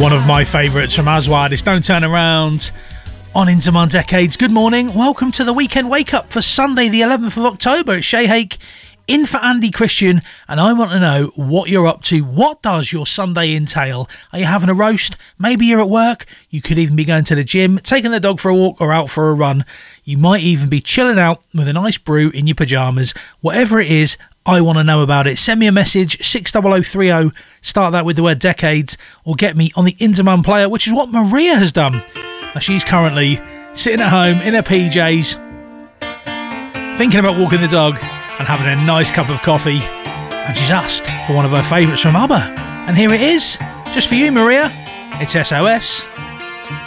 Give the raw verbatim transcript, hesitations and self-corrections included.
One of my favourites from Aswad is Don't Turn Around on Into My Decades. Good morning, welcome to the weekend wake up for Sunday the eleventh of October. It's Shay Hake in for Andy Christian, and I want to know what you're up to. What does your Sunday entail? Are you having a roast? Maybe you're at work. You could even be going to the gym, taking the dog for a walk or out for a run. You might even be chilling out with a nice brew in your pyjamas. Whatever it is, I want to know about it. Send me a message, six double oh three oh, start that with the word decades, or get me on the Interman player, which is what Maria has done. Now, she's currently sitting at home in her P Js, thinking about walking the dog and having a nice cup of coffee, and she's asked for one of her favourites from ABBA. And here it is, just for you, Maria. It's S O S.